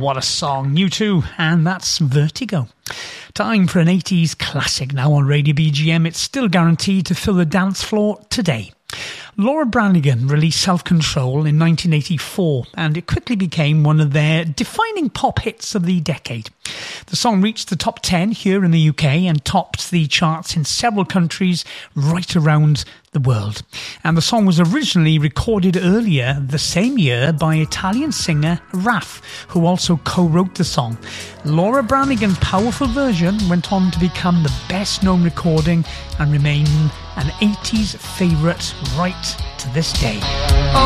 what a song. U2, and that's Vertigo. Time for an 80s classic now on Radio BGM. It's still guaranteed to fill the dance floor today. Laura Branigan released Self-Control in 1984, and it quickly became one of their defining pop hits of the decade. The song reached the top 10 here in the UK and topped the charts in several countries right around the world. And the song was originally recorded earlier the same year by Italian singer Raf, who also co-wrote the song. Laura Branigan's powerful version went on to become the best-known recording and remain an 80s favourite right to this day.